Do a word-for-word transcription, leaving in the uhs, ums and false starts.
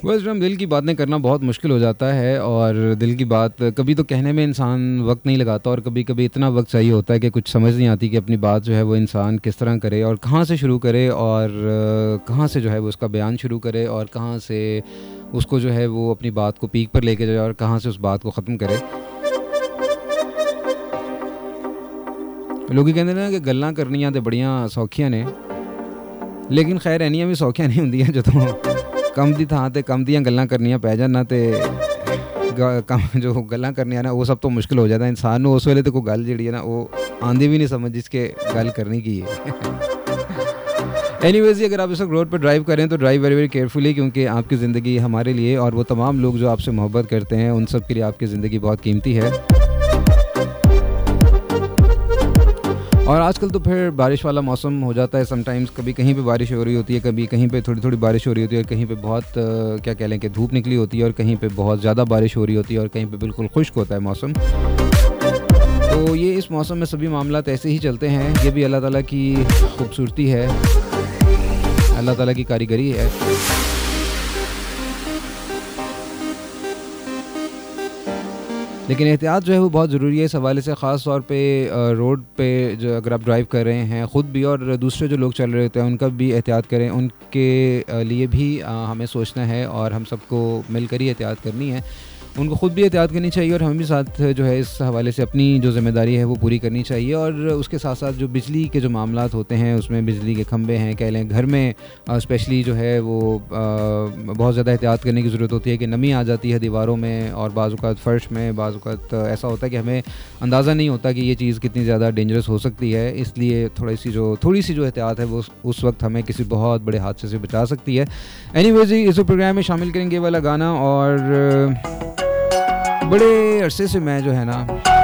बस हम दिल की बातें करना बहुत मुश्किल हो जाता है, और दिल की बात कभी तो कहने में इंसान वक्त नहीं लगाता, और कभी कभी इतना वक्त चाहिए होता है कि कुछ समझ नहीं आती कि अपनी बात जो है वो इंसान किस तरह करे और कहाँ से शुरू करे, और अ, कहाँ से जो है वो उसका बयान शुरू करे, और कहाँ से उसको जो है वो अपनी बात को पीक पर लेके जाए, और कहाँ से उस बात को ख़त्म करे। लोग कहते ना कि गल्लां करनियां ते बड़ियां सौखियां ने, लेकिन खैर इन्नियां भी सौखियां नहीं होंदियां ਜਦੋਂ कम दी थां ते कम दियां गल्लां करनियां पै जान ते कम जो गल्लां करनियां ना वो सब तो मुश्किल हो जाता इंसान ਨੂੰ उस वेले तो कोई गल जिहड़ी है ना वो आंदी भी नहीं समझ जिसके गल करनी की है। एनीवेज, अगर आप इस वक्त रोड पर ड्राइव करें तो ड्राइव वेरी वेरी केयरफुली, क्योंकि आपकी ज़िंदगी हमारे लिए और वो तमाम लोग जो आपसे मोहब्बत करते हैं उन सब के लिए आपकी ज़िंदगी बहुत कीमती है। और आजकल तो फिर बारिश वाला मौसम हो जाता है समटाइम्स, कभी कहीं पे बारिश हो रही होती है, कभी कहीं पे थोड़ी थोड़ी बारिश हो रही होती है, और कहीं पे बहुत आ, क्या कह लें कि धूप निकली होती है, और कहीं पे बहुत ज़्यादा बारिश हो रही होती है, और कहीं पे बिल्कुल खुश्क होता है मौसम। तो ये इस मौसम में सभी मामलात ऐसे ही चलते हैं। ये भी अल्लाह ताला की खूबसूरती है, अल्लाह ताला की कारीगरी है। लेकिन एहतियात जो है वो बहुत ज़रूरी है इस हवाले से, ख़ास तौर पे रोड पे जो अगर आप ड्राइव कर रहे हैं, ख़ुद भी और दूसरे जो लोग चल रहे होते हैं उनका भी एहतियात करें। उनके लिए भी हमें सोचना है और हम सबको मिलकर ही एहतियात करनी है। उनको ख़ुद भी एहतियात करनी चाहिए, और हमें भी साथ जो है इस हवाले से अपनी जो ज़िम्मेदारी है वो पूरी करनी चाहिए। और उसके साथ साथ जो बिजली के जो मामलात होते हैं उसमें बिजली के खंभे हैं, कह लें घर में स्पेशली जो है वो आ, बहुत ज़्यादा एहतियात करने की ज़रूरत होती है कि नमी आ जाती है दीवारों में, और बाज़ औक़ात फ़र्श में, बाज़ औक़ात ऐसा होता है कि हमें अंदाज़ा नहीं होता कि ये चीज़ कितनी ज़्यादा डेंजरस हो सकती है। इसलिए थोड़ी सी जो थोड़ी सी जो एहतियात है वो उस वक्त हमें किसी बहुत बड़े हादसे से बचा सकती है। एनीवेज़, इस प्रोग्राम में शामिल करेंगे वाला गाना, और बड़े अरसे से मैं जो है ना